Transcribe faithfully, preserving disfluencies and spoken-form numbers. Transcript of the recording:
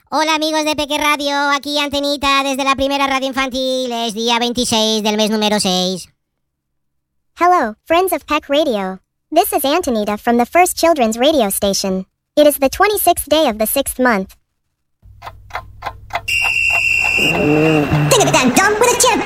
Hola amigos de Peque Radio, aquí Antenita desde la primera radio infantil, es día veintiséis del mes número seis. Hello, friends of Peck Radio. This is Antonita from the first children's radio station. It is the twenty-sixth day of the sixth month. Ding-a-dang-dong with a chip.